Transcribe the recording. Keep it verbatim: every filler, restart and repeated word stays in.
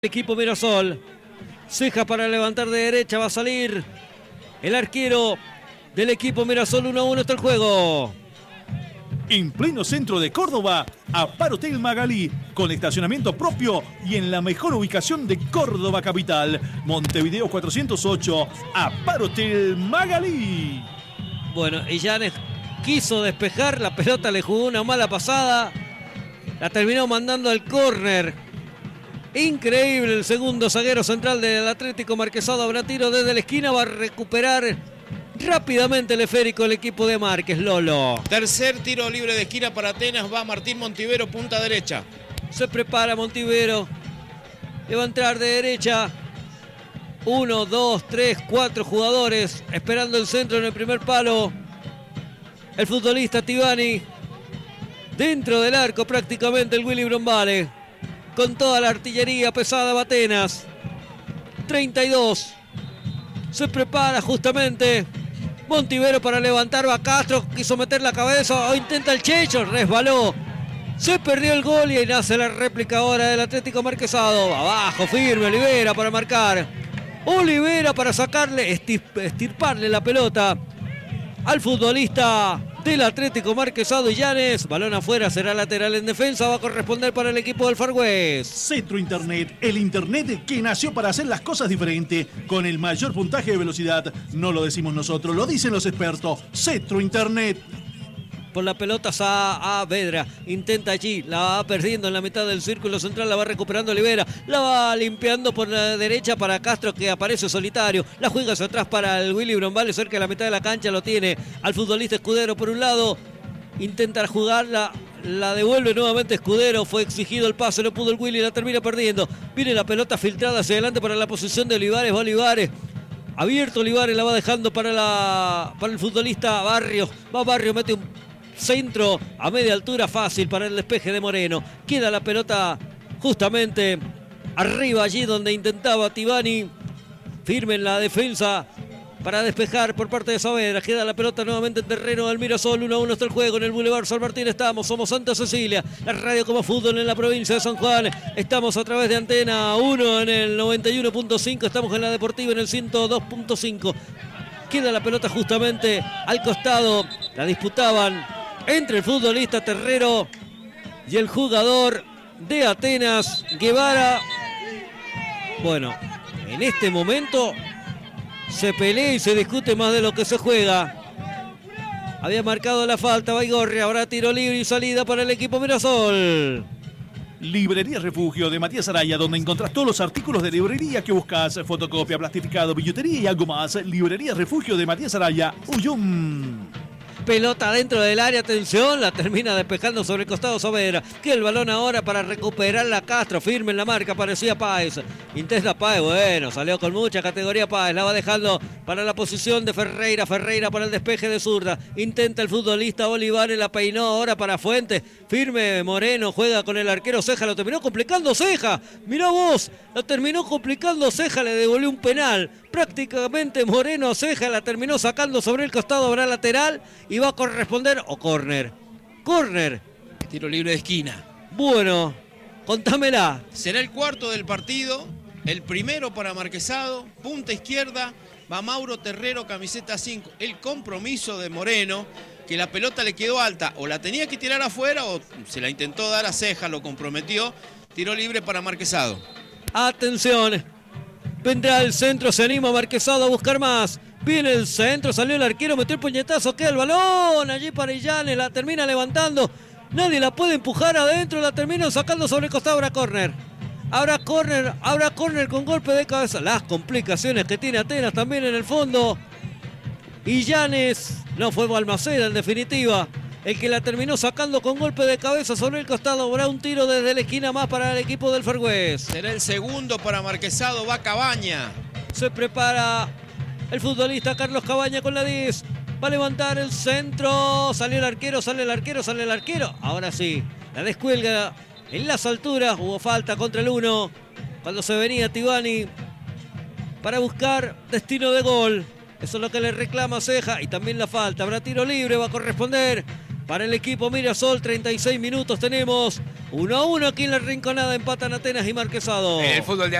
Equipo Mirasol. Ceja para levantar de derecha. Va a salir el arquero del equipo Mirasol. uno a uno está el juego. En pleno centro de Córdoba, Apar Hotel Magalí, con estacionamiento propio y en la mejor ubicación de Córdoba capital. Montevideo cuatrocientos ocho, Apar Hotel Magalí. Bueno, y Yanes quiso despejar, la pelota le jugó una mala pasada. La terminó mandando al córner. Increíble el segundo zaguero central del Atlético Marquesado. Habrá tiro desde la esquina, va a recuperar rápidamente el esférico el equipo de Márquez. Lolo. Tercer tiro libre de esquina para Atenas. Va Martín Montivero, punta derecha. Se prepara Montivero. Le va a entrar de derecha. Uno, dos, tres, cuatro jugadores esperando el centro en el primer palo. El futbolista Tibani. Dentro del arco prácticamente el Willy Brombale. Con toda la artillería pesada va Atenas. treinta y dos. Se prepara justamente Montivero para levantar. Va Castro. Quiso meter la cabeza. O intenta el Checho. Resbaló. Se perdió el gol y nace la réplica ahora del Atlético Marquesado. Abajo, firme. Olivera para marcar. Olivera para sacarle, estirparle la pelota al futbolista del Atlético Marquesado. Y Yanes, balón afuera, será lateral en defensa, va a corresponder para el equipo del Far West. Cetro Internet, el internet que nació para hacer las cosas diferentes, con el mayor puntaje de velocidad. No lo decimos nosotros, lo dicen los expertos. Cetro Internet. Por la pelota Saavedra, intenta allí, la va perdiendo en la mitad del círculo central, la va recuperando Olivera, la va limpiando por la derecha para Castro, que aparece solitario, la juega hacia atrás para el Willy Brombale, cerca de la mitad de la cancha, lo tiene al futbolista Escudero por un lado, intenta jugarla, la devuelve nuevamente Escudero, fue exigido el pase, no pudo el Willy, la termina perdiendo, viene la pelota filtrada hacia adelante para la posición de Olivares, va Olivares. Abierto Olivares, la va dejando para, la, para el futbolista Barrios, va Barrios, mete un centro a media altura fácil para el despeje de Moreno. Queda la pelota justamente arriba, allí donde intentaba Tibani. Firme en la defensa para despejar por parte de Saavedra. Queda la pelota nuevamente en terreno del Mirasol. uno a uno está el juego en el Boulevard San Martín. Estamos, somos Santa Cecilia, la radio como fútbol en la provincia de San Juan. Estamos a través de Antena uno en el noventa y uno punto cinco. Estamos en la Deportiva en el ciento dos punto cinco. Queda la pelota justamente al costado. La disputaban entre el futbolista Terrero y el jugador de Atenas, Guevara. Bueno, en este momento se pelea y se discute más de lo que se juega. Había marcado la falta Baigorri, ahora tiro libre y salida para el equipo Mirasol. Librería Refugio de Matías Araya, donde encontrás todos los artículos de librería que buscas: fotocopia, plastificado, billutería y algo más. Librería Refugio de Matías Araya, Uyum. Pelota dentro del área, atención, la termina despejando sobre el costado Saavedra. Que el balón ahora para recuperar la Castro, firme en la marca, parecía Páez. Intenta Páez, bueno, salió con mucha categoría Páez, la va dejando para la posición de Ferreira, Ferreira para el despeje de zurda. Intenta el futbolista Olivares, la peinó ahora para Fuentes, firme Moreno, juega con el arquero Ceja, lo terminó complicando Ceja. Mirá vos, lo terminó complicando Ceja, le devolvió un penal. Prácticamente Moreno Ceja la terminó sacando sobre el costado, habrá lateral y va a corresponder o córner. Córner. Tiro libre de esquina. Bueno, contámela. Será el cuarto del partido, el primero para Marquesado, punta izquierda, va Mauro Terrero, camiseta cinco. El compromiso de Moreno, que la pelota le quedó alta, o la tenía que tirar afuera o se la intentó dar a Ceja, lo comprometió. Tiro libre para Marquesado. Atención. Vendrá el centro, se anima Marquesado a buscar más. Viene el centro, salió el arquero, metió el puñetazo, queda el balón allí para Illanes, la termina levantando. Nadie la puede empujar adentro, la termina sacando sobre el costado. Habrá córner. Habrá córner, habrá córner con golpe de cabeza. Las complicaciones que tiene Atenas también en el fondo. Illanes, no fue Balmaceda en definitiva, el que la terminó sacando con golpe de cabeza sobre el costado. Habrá un tiro desde la esquina más para el equipo del Far West. Será el segundo para Marquesado, va Cabaña. Se prepara el futbolista Carlos Cabaña con la diez. Va a levantar el centro. Salió el arquero, sale el arquero, sale el arquero. Ahora sí, la descuelga en las alturas. Hubo falta contra el uno. Cuando se venía Tibani para buscar destino de gol. Eso es lo que le reclama Ceja. Y también la falta. Habrá tiro libre, va a corresponder para el equipo Mirasol. treinta y seis minutos tenemos. uno a uno aquí en la Rinconada. Empatan Atenas y Marquesado. En el fútbol de